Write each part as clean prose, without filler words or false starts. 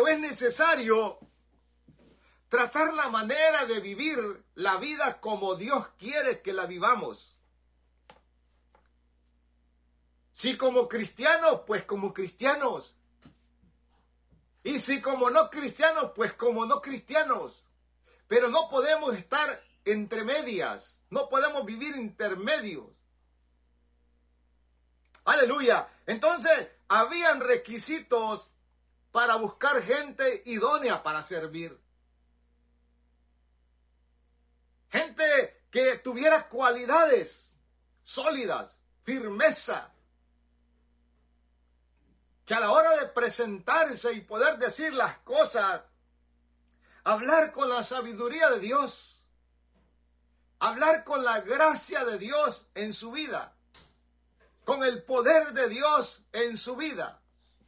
Pero es necesario tratar la manera de vivir la vida como Dios quiere que la vivamos. Si como cristianos, pues como cristianos. Y si como no cristianos, pues como no cristianos. Pero no podemos estar entre medias. No podemos vivir intermedios. Aleluya. Entonces, habían requisitos para buscar gente idónea para servir. Gente que tuviera cualidades sólidas, firmeza. Que a la hora de presentarse y poder decir las cosas, hablar con la sabiduría de Dios, hablar con la gracia de Dios en su vida, con el poder de Dios en su vida.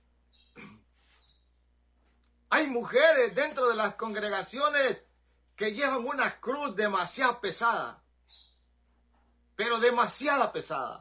Hay mujeres dentro de las congregaciones que llevan una cruz demasiado pesada, pero demasiado pesada.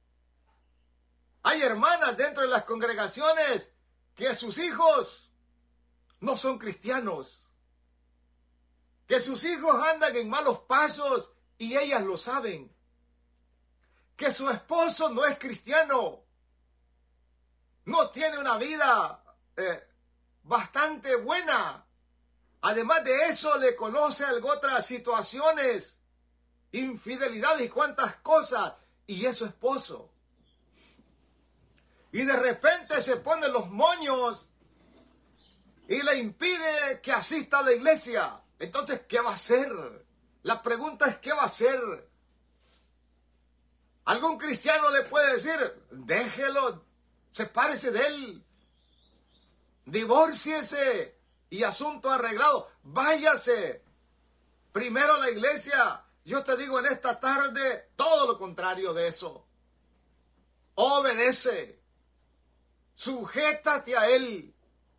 Hay hermanas dentro de las congregaciones que sus hijos no son cristianos, que sus hijos andan en malos pasos y ellas lo saben, que su esposo no es cristiano, no tiene una vida bastante buena. Además de eso, le conoce algo otras situaciones, infidelidad y cuantas cosas, y es su esposo. Y de repente se ponen los moños y le impide que asista a la iglesia. Entonces, ¿qué va a hacer? La pregunta es, ¿qué va a hacer? Algún cristiano le puede decir, déjelo, sepárese de él, divórciese y asunto arreglado, váyase primero a la iglesia. Yo te digo en esta tarde todo lo contrario de eso. Obedece, sujétate a él.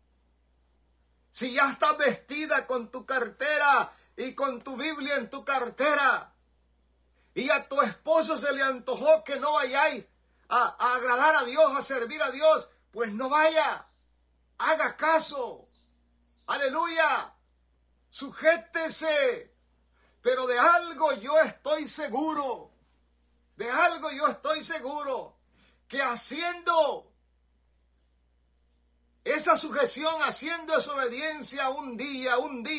Si ya estás vestida con tu cartera y con tu Biblia en tu cartera, y a tu esposo se le antojó que no vayáis a agradar a Dios, a servir a Dios, pues no vaya, haga caso, aleluya, sujétese. Pero de algo yo estoy seguro, que haciendo esa sujeción, haciendo esa obediencia un día,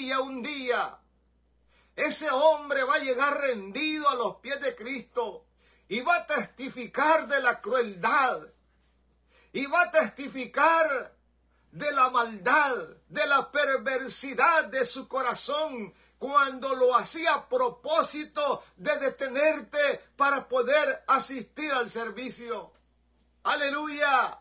ese hombre va a llegar rendido a los pies de Cristo y va a testificar de la crueldad y va a testificar de la maldad, de la perversidad de su corazón cuando lo hacía a propósito de detenerte para poder asistir al servicio. ¡Aleluya!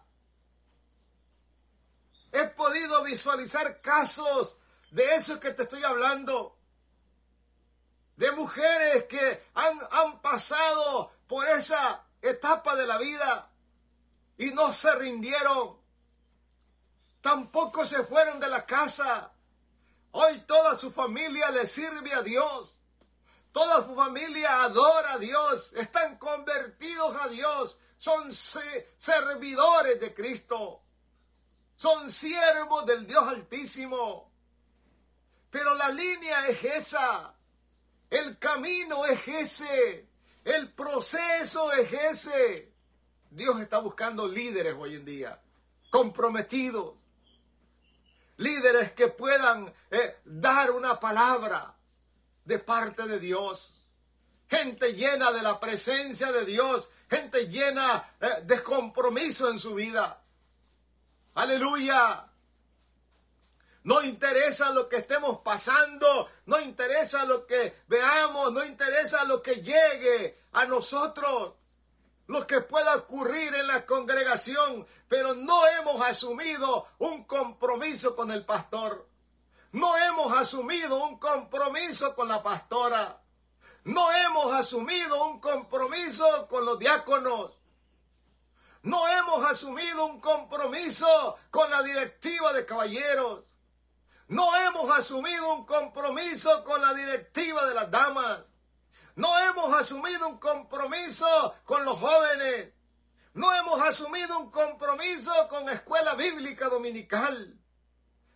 He podido visualizar casos de eso que te estoy hablando. De mujeres que han pasado por esa etapa de la vida y no se rindieron. Tampoco se fueron de la casa. Hoy toda su familia le sirve a Dios. Toda su familia adora a Dios. Están convertidos a Dios. Son servidores de Cristo. Son siervos del Dios Altísimo. Pero la línea es esa. El camino es ese. El proceso es ese. Dios está buscando líderes hoy en día. Comprometidos. Líderes que puedan dar una palabra de parte de Dios. Gente llena de la presencia de Dios. Gente llena de compromiso en su vida. Aleluya. No interesa lo que estemos pasando, no interesa lo que veamos, no interesa lo que llegue a nosotros, lo que pueda ocurrir en la congregación, pero no hemos asumido un compromiso con el pastor, no hemos asumido un compromiso con la pastora, no hemos asumido un compromiso con los diáconos, no hemos asumido un compromiso con la directiva de caballeros. No hemos asumido un compromiso con la directiva de las damas. No hemos asumido un compromiso con los jóvenes. No hemos asumido un compromiso con escuela bíblica dominical.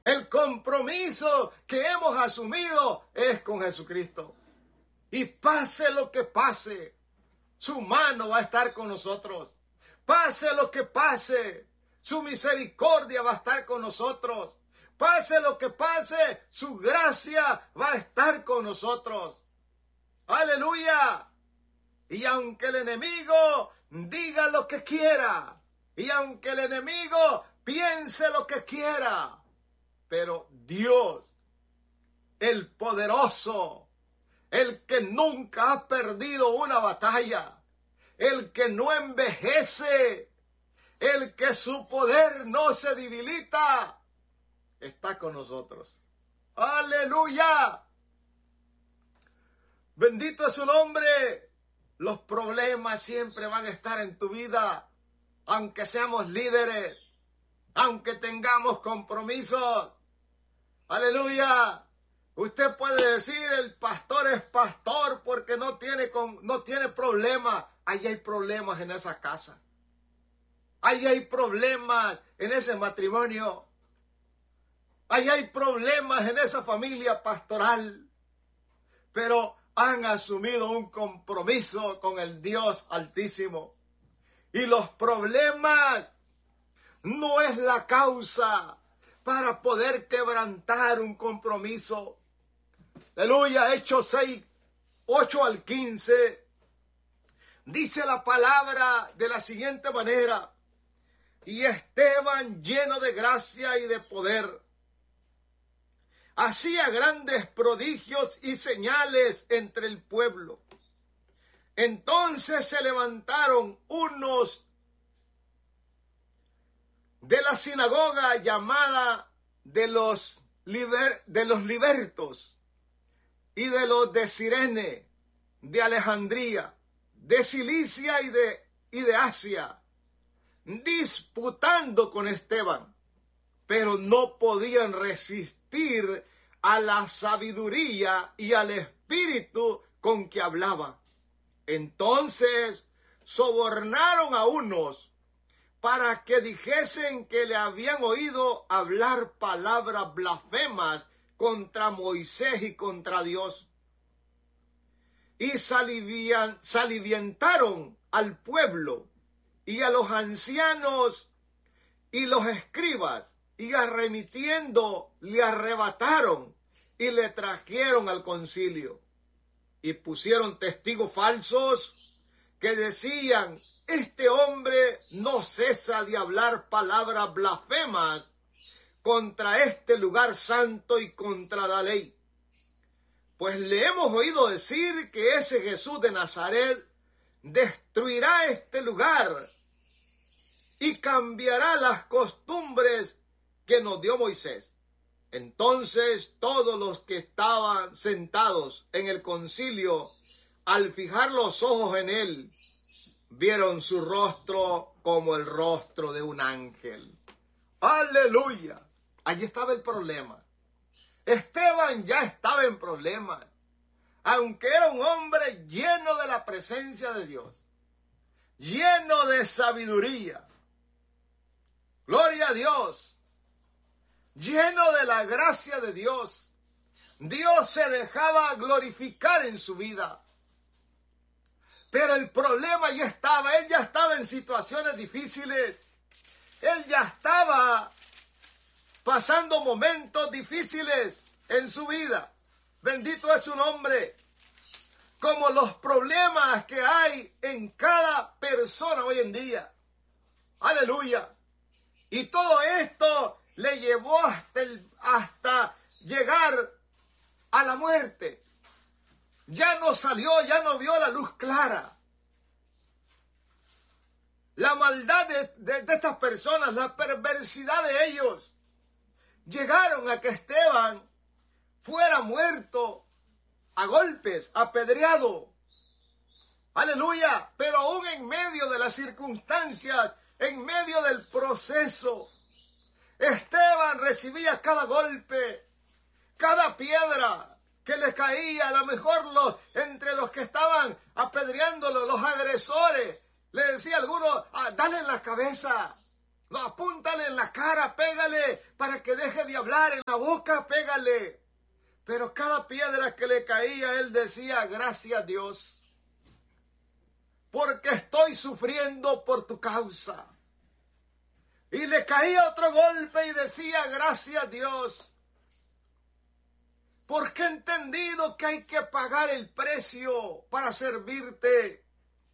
El compromiso que hemos asumido es con Jesucristo. Y pase lo que pase, su mano va a estar con nosotros. Pase lo que pase, su misericordia va a estar con nosotros. Pase lo que pase, su gracia va a estar con nosotros. ¡Aleluya! Y aunque el enemigo diga lo que quiera, y aunque el enemigo piense lo que quiera, pero Dios, el poderoso, el que nunca ha perdido una batalla, el que no envejece, el que su poder no se debilita, está con nosotros. ¡Aleluya! Bendito es su nombre. Los problemas siempre van a estar en tu vida, aunque seamos líderes, aunque tengamos compromisos. ¡Aleluya! Usted puede decir, el pastor es pastor porque no tiene problemas. Ahí hay problemas en esa casa. Ahí hay problemas en ese matrimonio. Ahí hay problemas en esa familia pastoral. Pero han asumido un compromiso con el Dios Altísimo. Y los problemas no es la causa para poder quebrantar un compromiso. Aleluya, Hechos 6, 8 al 15. Dice la palabra de la siguiente manera: y Esteban, lleno de gracia y de poder, hacía grandes prodigios y señales entre el pueblo. Entonces se levantaron unos de la sinagoga llamada de los libertos y de los de Cirene, de Alejandría, de Cilicia y de Asia, disputando con Esteban, pero no podían resistir a la sabiduría y al espíritu con que hablaba. Entonces sobornaron a unos para que dijesen que le habían oído hablar palabras blasfemas contra Moisés y contra Dios. Y salivientaron al pueblo y a los ancianos y los escribas, y arremitiendo le arrebataron y le trajeron al concilio. Y pusieron testigos falsos que decían: este hombre no cesa de hablar palabras blasfemas contra este lugar santo y contra la ley. Pues le hemos oído decir que ese Jesús de Nazaret destruirá este lugar y cambiará las costumbres que nos dio Moisés. Entonces todos los que estaban sentados en el concilio, al fijar los ojos en él, vieron su rostro como el rostro de un ángel. ¡Aleluya! Allí estaba el problema. Esteban ya estaba en problemas, aunque era un hombre lleno de la presencia de Dios, lleno de sabiduría. Gloria a Dios. Lleno de la gracia de Dios. Dios se dejaba glorificar en su vida. Pero el problema ya estaba. Él ya estaba en situaciones difíciles. Él ya estaba pasando momentos difíciles en su vida. Bendito es su nombre. Como los problemas que hay en cada persona hoy en día. Aleluya. Y todo esto le llevó hasta llegar a la muerte. Ya no salió, ya no vio la luz clara. La maldad de estas personas, la perversidad de ellos, llegaron a que Esteban fuera muerto a golpes, apedreado. Aleluya. Pero aún en medio de las circunstancias, en medio del proceso, Esteban recibía cada golpe, cada piedra que le caía. A lo mejor entre los que estaban apedreándolo, los agresores, le decía a algunos: dale en la cabeza, No, apúntale en la cara, pégale, para que deje de hablar, en la boca, pégale. Pero cada piedra que le caía, él decía, gracias a Dios, porque estoy sufriendo por tu causa. Y le caía otro golpe y decía, gracias a Dios, porque he entendido que hay que pagar el precio para servirte.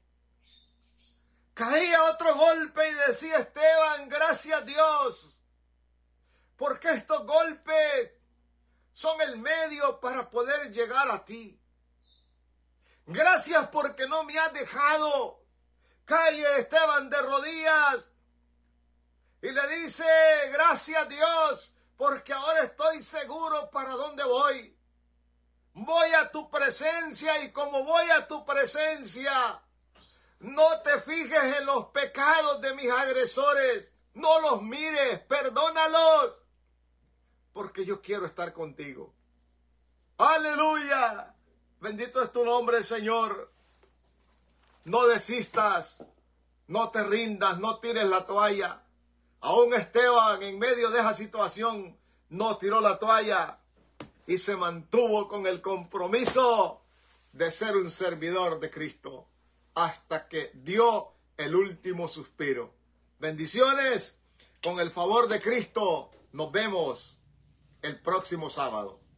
Caía otro golpe y decía, Esteban, gracias a Dios, porque estos golpes son el medio para poder llegar a ti. Gracias porque no me has dejado. Cae Esteban de rodillas y le dice, gracias a Dios, porque ahora estoy seguro para dónde voy. Voy a tu presencia y como voy a tu presencia, no te fijes en los pecados de mis agresores. No los mires, perdónalos, porque yo quiero estar contigo. ¡Aleluya! Bendito es tu nombre, Señor. No desistas, no te rindas, no tires la toalla. Aún Esteban, en medio de esa situación, no tiró la toalla y se mantuvo con el compromiso de ser un servidor de Cristo hasta que dio el último suspiro. Bendiciones, con el favor de Cristo, nos vemos el próximo sábado.